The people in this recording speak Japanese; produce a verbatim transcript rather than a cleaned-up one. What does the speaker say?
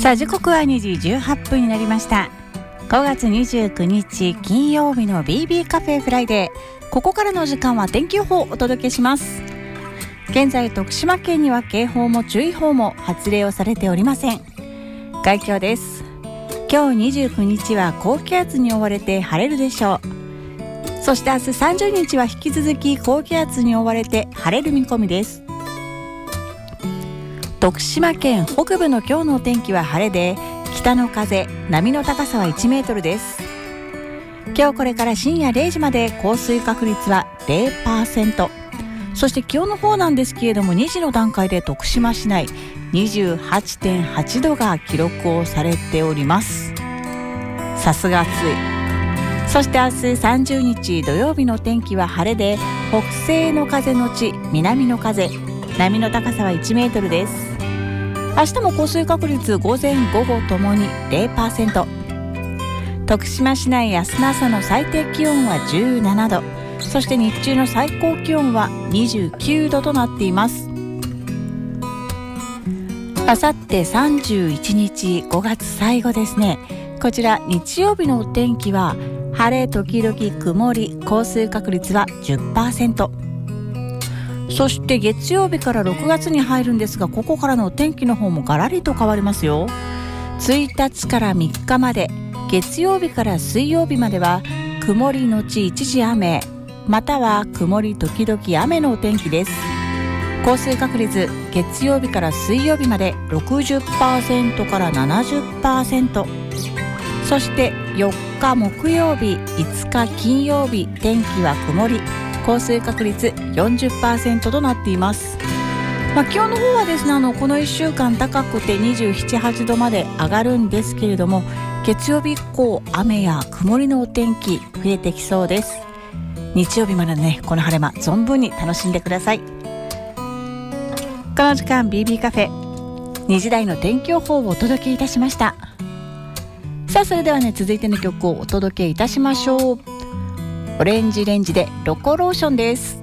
さあ時刻はにじじゅうはっぷんになりました。ごがつにじゅうくにち金曜日の ビービー カフェフライデー。ここからの時間は天気予報をお届けします。現在徳島県には警報も注意報も発令をされておりません。概況です。今日にじゅうくにちは高気圧に覆われて晴れるでしょう。そして明日さんじゅうにちは引き続き高気圧に覆われて晴れる見込みです。徳島県北部の今日のお天気は晴れで、北の風、波の高さはいちメートルです。今日これから深夜れいじまで降水確率は ゼロパーセント。 そして気温の方なんですけれども、にじの段階で徳島市内 にじゅうはちてんはちどが記録をされております。さすが暑い。そして明日さんじゅうにち土曜日の天気は晴れで、北西の風のち南の風、波の高さはいちメートルです。明日も降水確率午前午後ともに ゼロパーセント。 徳島市内明日の朝の最低気温はじゅうななど、そして日中の最高気温はにじゅうきゅうどとなっています。あさってさんじゅういちにちごがつ最後ですね。こちら日曜日のお天気は晴れ時々曇り、降水確率は じゅっパーセント。そして月曜日からろくがつに入るんですが、ここからのお天気の方もガラリと変わりますよ。ついたちからみっかまで、月曜日から水曜日までは曇りのち一時雨、または曇り時々雨のお天気です。降水確率月曜日から水曜日まで ろくじゅっパーセント から ななじゅっパーセント。 そしてよっか木曜日、いつか金曜日、天気は曇り、降水確率 よんじゅっパーセント となっています。まあ、気温の方はですね、あのこのいっしゅうかん高くてにじゅうなな、はちどまで上がるんですけれども、月曜日以降雨や曇りのお天気増えてきそうです。日曜日までね、この晴れ間存分に楽しんでください。この時間 ビービー カフェにじ台の天気予報をお届けいたしました。さあそれではね、続いての曲をお届けいたしましょう。オレンジレンジでロコローションです。